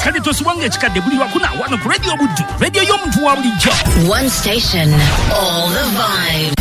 kale tosubanga ekikadde buli wakuna wano ku Radio Buddu, radio y'omuntu wa bulijjo. One station, all the vibes.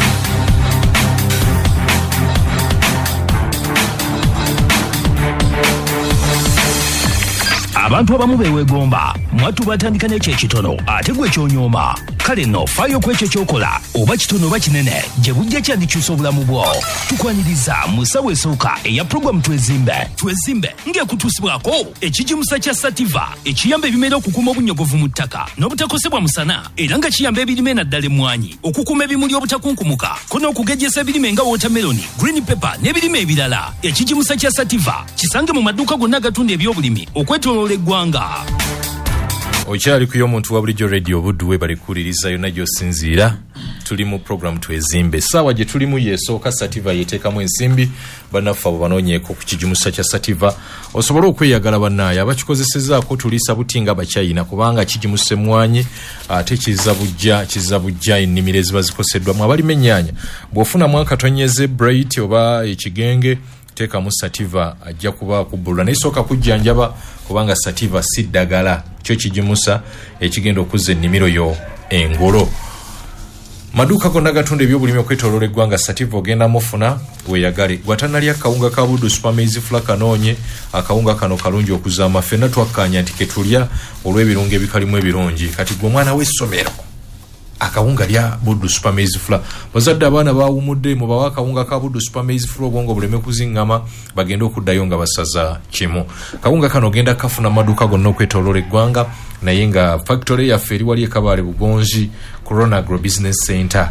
Abantu abamu beewegomba mwattu batandika n'ekyo ekitono ate gwe kyonyooma. Kale nno faayo ku ekyo ky'okola oba kitono oba kinene gye bujja kyandikyusa obulamu bwo. Tukwaniriza mu ssaawa esooka eya pulogulamu Twezimbe ng'ekutuusibwako ekijimusa kya Sativa ekiyamba ebimera okukuuma obunyogovu mu ttaka n'obutakosebwa musana era nga kiyamba ebirime naddala emmwanyi okukuuma ebimuli obutakunkumuka ko n'okugejjesa ebirime nga watermeloni, green pepper n'ebirime ebirala. Ekijimusa kya Sativa kisange mu maduuka gonna agatunda ebyobulimi okwetooloola eggwanga. Okyali ku y'omuntu wa bulijjo Radio Buddu we bali kuwuliriza yonna gy'osinziira. Tuli mu program Twezimbe. Ssaawa gye tulimu yeesooka Sativa yeteekamu ensimbi bannaffe abo banoonyeeko ku kijimusa kya Sativa osobole okweyagala bannaaye abakikozesezaako tuliisa butinga bakyayina kubanga kijimusa emmwanyi ate kiza bujja ennimiro eziba zikoseddwamu abalima ennyaanya. Bw'ofunamu akatonyeze Bright oba ekigenge teekamu Sativa ajja kuba kubbulula naye sooka kujjanjaba kubanga Sativa si ddagala kyo kijimusa ekigenda okuzza ennimiro yo engolo. Maduuka gonna gatunda ebyobulimi okwetooloola eggwanga Sativa ogenda mufuna weeyagale. Watanalya akawunga ka Buddu Super Maize Flour kanoonye akawunga kano kalungi okuzaama ffenna twakkaanya nti ketulya olw'ebirungo ebikalimu ebirungi. Kati gwe omwana w'essomero akawunga lya Buddu Super Maize Flour. Bazadde abaana baawumudde mu bawa akawunga ka Buddu Super Maize Flour obwongo buleme kuziŋŋama bagende okuddayo nga basaza kimu. Kawunga kano ogenda kafuna maduuka gonna okwetooloola eggwanga naye nga factory yaffe eri wali ekabaale Bugonzi Corona Agro Business Center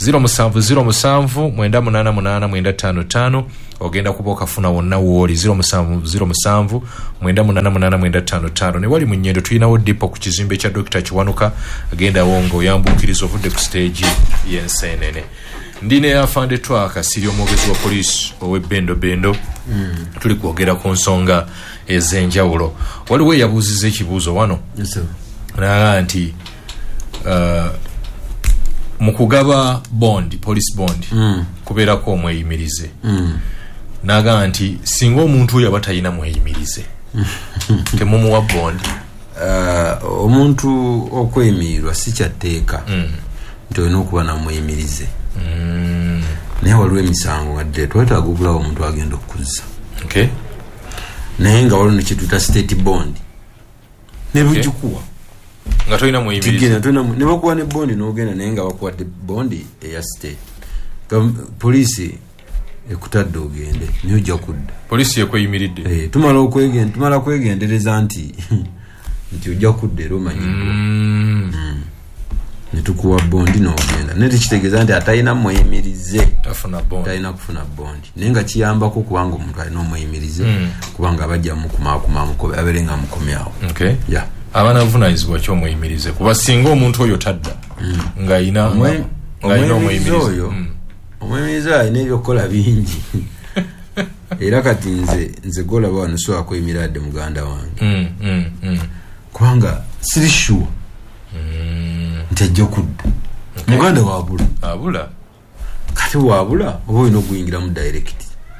0707988955 ogenda kuba okafuna wonna wooli 0707988955 ne wali mu Nnyendo tulinawo dipo ku kizimbe kya Dr. Kiwanuka agenda wongo oyambukiriza ovudde ku stage y'enseenene. Ndine afande twaka siri omwogezi wa poliisi ow'ebbendo tuli kwogera ku nsonga ez'enjawulo. Waliwo eyabuuziza ekibuuzo wano naga nti mu kugaba bond police bond kubeerako omweyimirize naga nti singa omuntu oyo aba talina mweyimirize temumuwa bond. Omuntu okweyimirirwa si kyatteeka nti olina okuba namweyimirize naye waliwo emisango wadde twetaaga okulawo omuntu agenda okuzza naye nga waliwo nekituyita state bond ne bugikuwa nga tolina mweyimirize ne bakuwa ne bondi n'ogenda naye nga bakuwadde bondi eya state. Poliisi ekutadde ogende naye ojja kudda. Poliisi yekweyimiridde tumala kwegendereza nti ojja kudda era omanyiddwa ne tukuwa bondi n'ogenda naye tekitegeeza nti atalina mweyimirize talina kufuna bondi naye nga kiyambako kubanga omuntu alina omweyimirize kubanga abajja mukumaakuma abeere nga mukomyawo. Abanavunanyizibwa ky'omweyimirize kuba singa omuntu oyo tadda ng'ayina omweyimirize oyo omweyimirize alina ebyokukola bingi era kati nze golaba wano sobola kweyimiradde muganda wange kubanga siri sure nti ajja kudda muganda waabula kati waabula oba olina okuyingiramu direct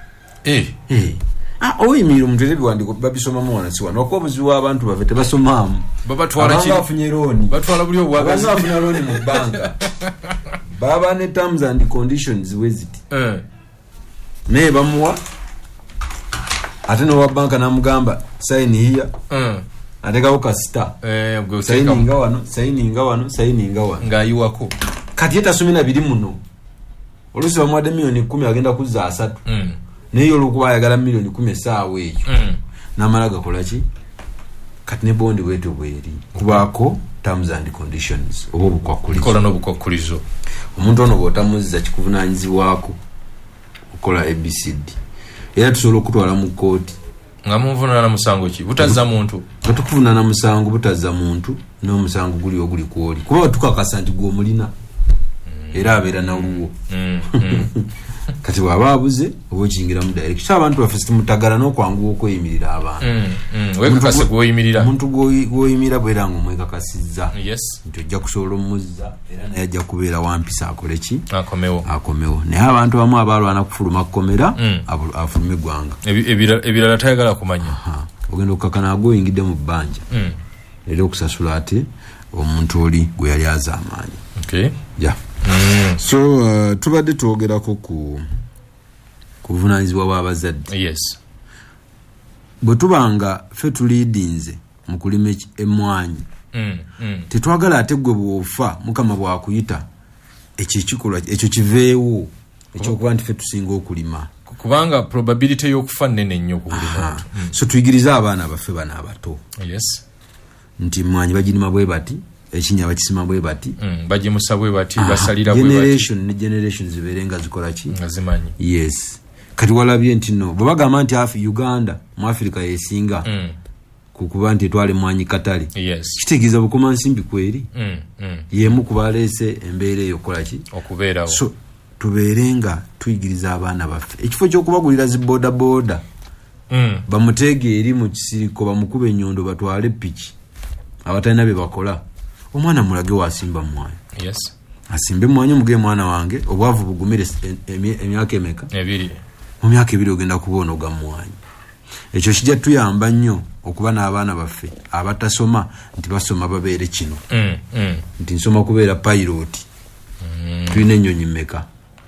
oyimirira omuntu era ebiwandiiko babisomamu wansi wano wakuba obuzibu abantu baffe tebasomaamu abafunye looni bafuna looni mu bbanga baba ne terms and conditions weziti naye bamuwa ate nowa banka namugamba sign here atekawo kasita sayininga wano ng'ayiwako kati yetasomera biri muno oluusi bamuwadde miliyoni 10 agenda kuzza 3 naye olwokuba ayagala miliyoni 10 essaawa eyo n'amala gakolaki kati ne bondi bwetyo bweri kubaako terms and conditions oba obukwakkulizo omuntu ono bw'otamuzza kikuvunaanyizibwako okola ABCD era tusobola okutwala mu kooti nga muvunaana musango ki butazza muntu nga tukuvunaana musango butazza muntu n'omusango guli oguli kwoli kuba tukakasa nti gw'omulina era abeera nawuwo kati bw'aba abuze oba okiyingira mu direct abantu baffe sitimutagala n'okwanguwa okweyimirira abantu wekakase gwoyimirira omuntu gwoyimirira bwera nga omwekakasizza nti ojja kusobola omuzza era naye ajja kubeera wampisa akole ki akomewo naye abantu bamu abalwana kufuluma kukomera afulume eggwanga ebirala tayagala kumanya ogenda okakana agoyingidde mu bbanja era okusasula ate omuntu oli gwe yali azaamaanyi. Okay. Yeah. So tubadde twogerako ku buvunaanyizibwa bw'abazadde. Yes. Bwe tubanga ffe tuliidinze mu kulima emmwanyi tetwagala ate gwe bw'ofa mukama bw'akuyita ekyo kiveewo ekyokuba nti ffe tusinga okulima kubanga probability y'okufa nnene nnyo ku buli muntu. So tuyigiriza abaana baffe bano abato. Yes. Nti emmwanyi bagirima bwe bati, ekinya bakisima bwe bati, bagimusa bwe bati, basalira bwe bati. Generation zibeere nga zikola ki? Nga zimanyi. Yes. Kati walabye nti no bwe bagamba nti Uganda mu Africa yesinga kukuba nti etwala emmwanyi katale. Yes. Kitegeeza bukoma nsimbi kweri. Yemu kubaleese embeera eyo kola ki? Okubeerawo. So tubeere nga tuyigiriza abaana baffe ekifo ky'okubagulira zi boda boda bamuteege eri mu kisiriko bamukube enyondo batwale piki abatalina bye bakola omwana mulage wasimba mmwanyi. Yes. Asimbe mmwanyi omuge mwana wange obwavu bugumire emyaka emeka? 2. Mu myaka 2 ogenda kubona oga mmwanyi. Ekyo kijja tuyamba nnyo okuba n'abaana baffe abatasoma nti basoma babeere kino nti nsoma kubeera pilot tulina ennyonyi mmeka?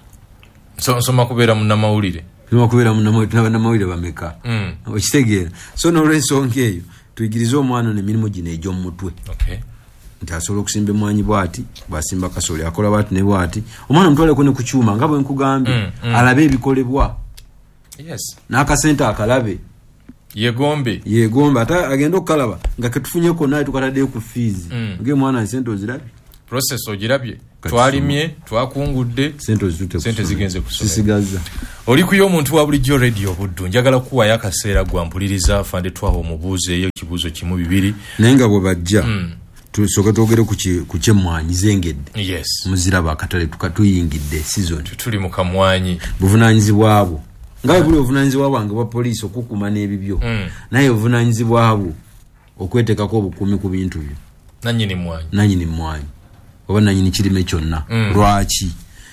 Nsoma kubeera munnamawulire. Nsoma kubeera munnamawulire bameka? Okitegeera. So n'olw'ensonga eyo tuyigirize omwana n'emirimu gino egy'omu mutwe. Okay. Nti asobola okusimba emmwanyi bw'ati, bw'asimba kasooli akola bw'ati ne bw'ati. Omwana mutwaleko ne ku kyuma nga bwe nkugambye alabe ebikolebwa. Yes. N'akasente akalabe. Yegombe ate agenda okukalaba nga ketufunyeko naye tukataddeyo ku fees. Nge mwana ensente ozirabye? Process ogirabye? Twalimye, twakungudde, sente zigenze kusoma. Sisigaza. Oli kuyo omuntu wa bulijjo radio Buddu, njagala kuwa yakaseera gwampuliriza afande twaho mubuuze eyo kibuuzo kimu 2. Naye nga bwe bajja tusoka twogere ku kyemmwanyi zengedde. Yes. Muziraba akatale tukatuyingidde season. Tuli mu kamwanyi. Buvunaanyizibwa bwo. Ngawe buli obuvunaanyizibwa bwange bwa poliisi okukuma n'ebibyo. Naye obuvunaanyizibwa bwo okwetekako obukuumi ku bintu byo. Nannyini mmwanyi. Oba nannyini kirime kyonna. Lwaki?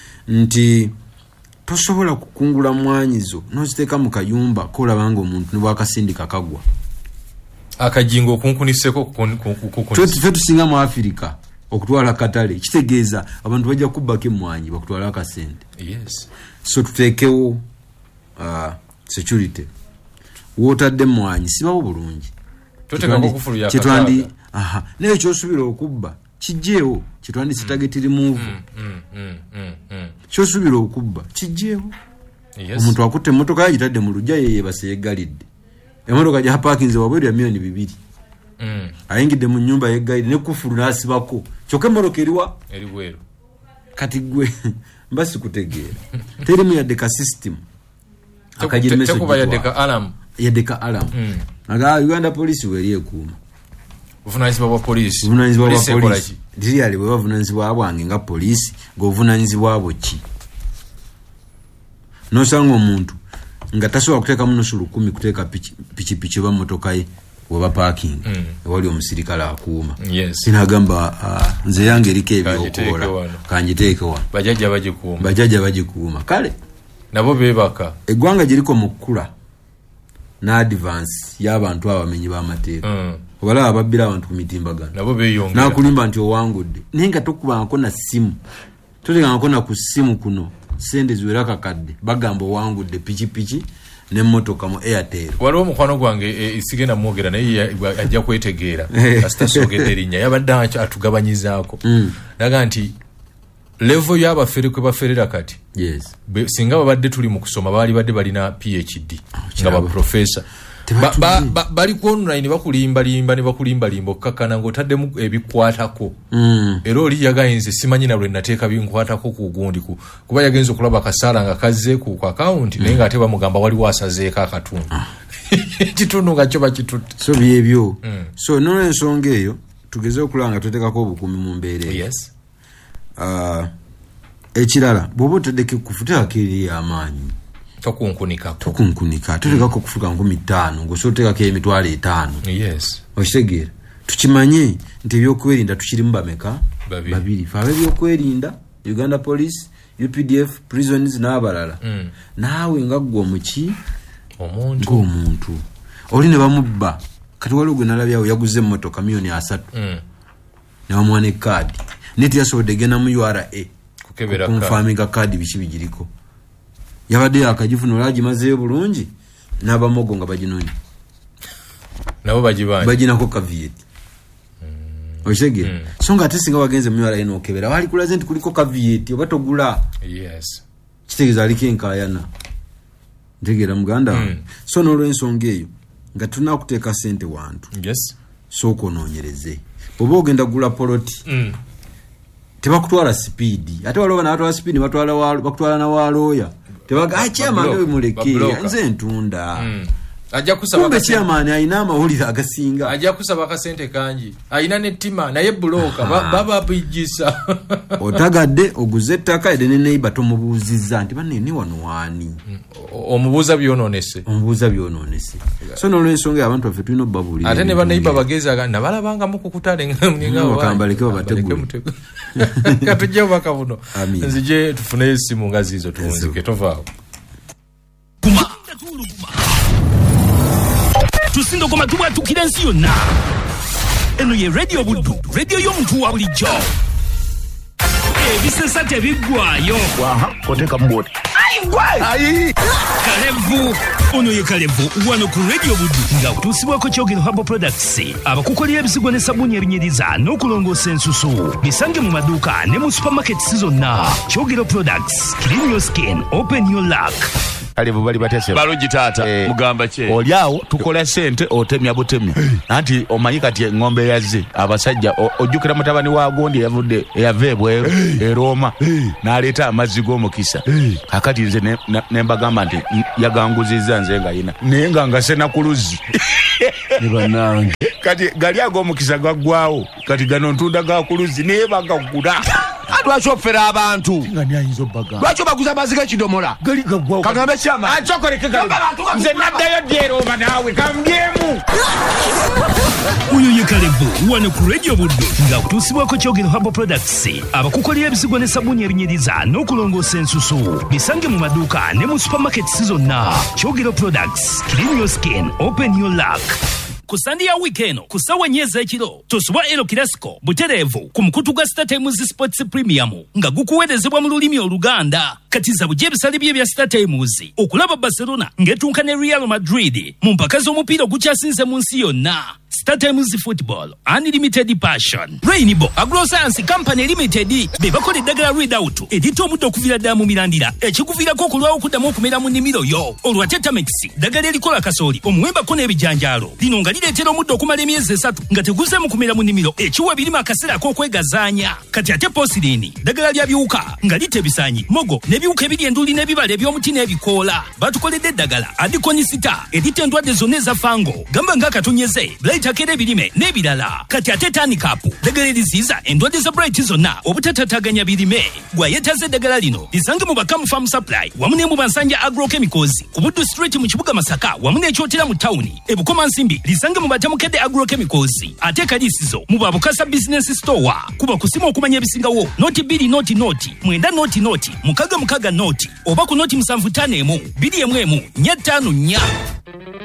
Nti tosobola kukungula mmwanyi zo n'oziteeka mu kayumba kolabanga omuntu ne bwakasindika kagwa. Akajingo okunkuniseko kukunisa. Ffe tusinga mu Africa okutwala katale kitegeeza abantu bajja kubbako emmwanyi bakutwala akasente. Yes. So tuteekewo security. Wotadde mmwanyi sibawo bulungi. Totekako kufulu ya katale. Naye kyosubira okubba kijjeewo kitwandise target remove. Kyosubira okubba kijjeewo. Yes. Omuntu akutte emmotoka yagitadde mu lujja yeye baseyegalidde. Emmotoka gya parkinze wabweru ya $2,000,000. Ayingidde mu nyumba yegalidde ne kufulu nasibako. Kyokka emmotoka eriwa? Eriweru. Kati gwe mbasi kutegeera. Teri mu yadde ka system. Akajiri message. Tekuba yadde ka alarm. Yadde ka alarm. Aga Uganda police weri ekuuma. Buvunaanyizibwa bwa poliisi. Buvunaanyizibwa bwa poliisi. Diriali bwe bavunaanyizibwa bwange nga poliisi ng'obuvunaanyizibwa bwo ki? Nosanga omuntu nga tasobola kuteeka muno sulu 10 kuteeka pikipiki ba motoka ye waba parking. Wali omusirikale akuuma. Yes. Sinagamba nze yange eriko ebyokola kanjiteeke wa. Bajajja bagikuuma. Kale nabo beebaka. Eggwanga giriko mu kkula na advance y'abantu abamenyi b'amateeka. Obalaba ababbira abantu ku mitimbagano. Nabo beeyongera. Nakulimba nti owangudde. Naye nga tokubangako na ssimu. Totekangako na ku ssimu kuno. Sente ziwera kakadde. Bagamba owangudde pikipiki n'emmotoka mu Airtel. Waliwo omukwano gwange isigenda mwogera naye ajja kwetegeera. Kasita soogedde erinnya. Yabadde atugabanyizaako. Naga nti level y'abafere kwe baferera kati. Yes. Singa babadde tuli mu kusoma baali badde balina PhD. Nga ba professor. Bali ku online bakulimba okakana ng'otaddemu ebikwatako. Era oli yagayinze simanyi na lwe nateeka binkwatako ku gundi kuba yagenze okulaba akasaala nga kazze ku account naye ng'ate bamugamba waliwo asazeeko akatundu. Ekitundu nga kyo bakitutte. So byebyo. So n'olw'ensonga eyo tugeze okulaba nga tuteekako obukuumi mu mbeera eyo. Yes. Ekirala bw'oba oteddeko kufuteekako eri y'amaanyi. Tokunkunika. Tutekako kufuka 5,000 ng'osobola emitwalo 5. Yes. Okitegeera. Tukimanye nti ebyokwerinda tukirimu bameka? 2. Fa ebyokwerinda Uganda Police, UPDF, prisons n'abalala. Naawe nga ggwe omuki? Omuntu. oli ne bamubba kati waliwo gwe nalabyawo yaguze emmotoka milioni 3 ne bamuwa ne kaadi neti yasobodde genda mu URA kumfaaminga kaadi biki bigiriko yabadde yakagifuna olagimazeeyo bulungi n'abamogo nga baginoonya nabo baginako kavieti okitegere so nga ate singa wagenze mu URA n'okebera wali kulaze nti kuliko kavieti oba togula kitegeeza aliko enkaayana ntegeera muganda so n'olw'ensonga eyo nga tunakuteeka sente wantu sooka onoonyereze bw'oba ogenda gula poloti tebakutwala sipiidi ate waliwo nabatwala sipiidi bakutwala na walooya tebaga akyamaani we muleke nze ntunda ajja kusaba kumbe kyamaani ayina amawulire agasinga ajja kusaba akasente kangi ayina nettima naye buloka baba bijisa otagadde oguze ettaka ede ne neiba tomubuuzizza nti banene wano waani omubuuza byononese so n'olw'ensonga abantu baffe tulina obbabuulira ate ne baneiba bageza nabalabanga mu kukutale ngawakambaleke babategule katujja obubaka buno nzije tufune esimu nga ziizo tuwunzike tovaawo tusindo koma tubwatukira ensi yonna eno ye radio buddu radio y'omuntu wa bulijjo ebisesa tebiggwayo koteka mboti Kalevu ono ye Kalevu wano ku radio buddu nga utusibwako Kyogero Herbal Products abakukolera ebizigo ne sabuni ebinyiriza n'okulongoosa ensusu bisange mu maduuka ne mu supermarkets zonna Kyogero Products clean your skin open your luck Kalevu bali batese balungi taata mugamba che olyawo tukola sente otemya butemya anti omanyi kati ngombe yazze abasajja ojjukira mutabani wa Gondi yavudde yavebwe e Roma n'aleeta amazzi g'omukisa kakati nze ne mbagamba nti yaganguzizza nze nga yina naye nga sena kuluzi ne banange kati gali ag'omukisa gaggwawo kati gano ntunda ga kuluzi naye bagagula lwaki ofera abantu ngani ayinza obbaga lwaki obaguza amazzi g'ekidomola gali gaggwawo kagambe kyama achokoleke nze naddayo dyeroma naawe kambyemu uyu ye Kalevu wano ku radio buddu nga kutuusibwako Kyogero Herbal Products abakukolera ebizigo ne sabuni ebinyiriza n'okulongoosa ensusu bisange mu maduuka ne mu supermarkets zonna Kyogero Products clean your skin open your luck ku sandi ya weekend ku sawa nyeza ekiro tosubwa ero kirasiko buterevu ku mukutu gwa Star Times Sports Premium nga gukuweerezebwa mu lulimi Oluganda kati za buje ebisale bya Star Times okulaba Barcelona ng'etunka ne Real Madrid mu mpaka z'omupiira ogukyasinze mu nsi yonna Star Times Football Unlimited Passion Rainbow Agroscience Company Limited bebakola eddagala Readout edita omuddo okuvira ddala mu mirandira ekikuviirako okulwawo okuddamu okumera mu nnimiro yo olwa Tetramex ddagala erikola kasooli omuwembako n'ebijanjaalo lino nga lireetera omuddo okumala emyezi 3 nga teguzeemu kumera mu nnimiro ekiwa birima akaseera ak'okwegazaanya kati ate Posilini ddagala lya biwuka nga lita ebisaanyi mogo n'ebiwuka ebiri enduli n'ebibala eby'omuti n'ebikoola batukoledde eddagala Adikonisita edita endwadde zonna eza fango gamba ng'akatonyeze takere birime nebirala kati ate tanikapu ddagala eriziiza endwadde za bright zonna obutataganya birime gwayetaze eddagala lino lisange mu Bakamu Farm Supply wamu ne mu Bansanja Agrochemicals ku Buddu Street mu kibuga Masaka wamu n'ekyotera mu tawuni ebukoma nsimbi lisange mu Batamukedde Agrochemicals ate kalisizo mu Babukasa Business Store kuba kusima okumanya ebisingawo noti 2 noti 9 noti mukaga noti oba ku noti 7 2 1 4 5 4